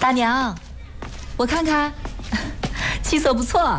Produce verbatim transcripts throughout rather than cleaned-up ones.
大娘，我看看，气色不错。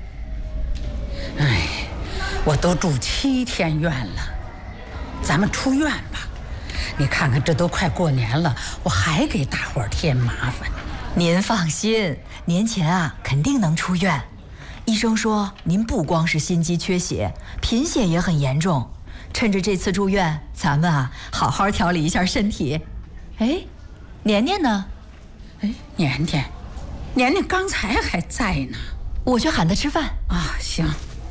哎，我都住七天院了，咱们出院吧。你看看，这都快过年了，我还给大伙儿添麻烦。 您放心，年前啊肯定能出院。医生说您不光是心肌缺血，贫血也很严重。趁着这次住院，咱们啊好好调理一下身体。哎，年年呢？ 哎，年年，年年刚才还在呢。 我去喊他吃饭啊。行。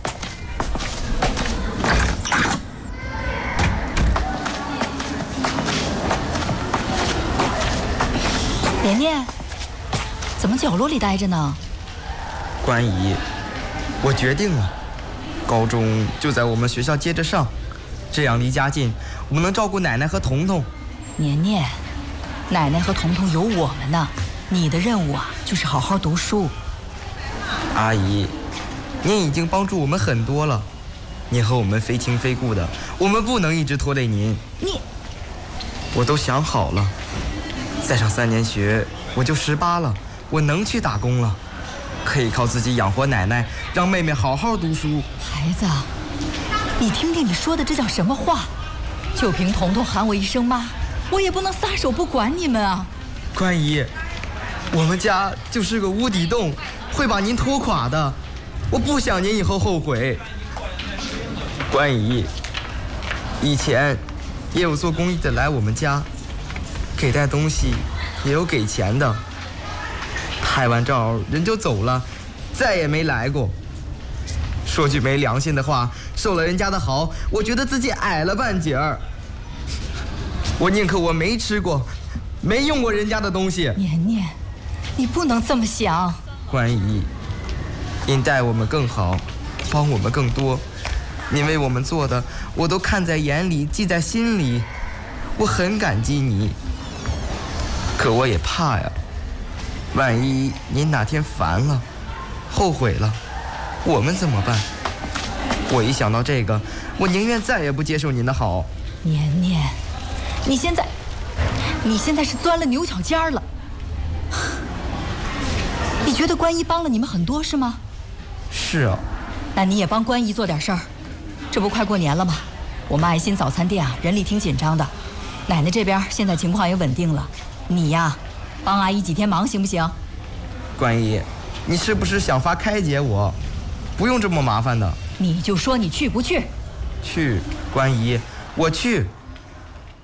年年，怎么角落里待着呢？ 关姨，我决定了，高中就在我们学校接着上，这样离家近，我们能照顾奶奶和彤彤。 年年，奶奶和彤彤有我们呢，你的任务啊就是好好读书。 阿姨，您已经帮助我们很多了，您和我们非亲非故的，我们不能一直拖累您。 你， 我都想好了，再上三年学我就十八了，我能去打工了，可以靠自己养活奶奶，让妹妹好好读书。 孩子，你听听你说的这叫什么话？就凭彤彤喊我一声妈，我也不能撒手不管你们啊。 关姨，我们家就是个无底洞，会把您拖垮的，我不想您以后后悔。关姨，以前也有做公益的来我们家，给带东西，也有给钱的。拍完照人就走了，再也没来过。说句没良心的话，受了人家的好，我觉得自己矮了半截儿。我宁可我没吃过，没用过人家的东西。 年年，你不能这么想。 关姨，您待我们更好，帮我们更多，您为我们做的，我都看在眼里，记在心里，我很感激你。可我也怕呀，万一您哪天烦了，后悔了，我们怎么办？我一想到这个，我宁愿再也不接受您的好。 年年，你现在，你现在是钻了牛角尖了。你觉得关姨帮了你们很多是吗？ 是啊。 那你也帮关姨做点事儿。这不快过年了吗？我们爱心早餐店啊，人力挺紧张的。奶奶这边现在情况也稳定了，你呀，帮阿姨几天忙行不行？ 关姨，你是不是想法开解我？不用这么麻烦的。 你就说你去不去？ 去，关姨，我去。